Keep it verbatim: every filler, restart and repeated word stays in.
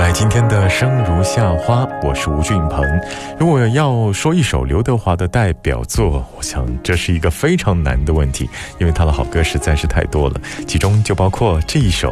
在今天的生如夏花，我是吴俊鹏。如果要说一首刘德华的代表作，我想这是一个非常难的问题，因为他的好歌实在是太多了，其中就包括这一首